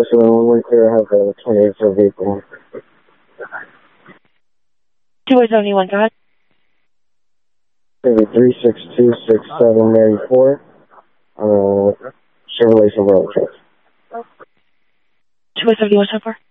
1 clear, have a 28 for vehicle. 271, go ahead. 3626784, Chevrolet Silverado truck. 271 so far?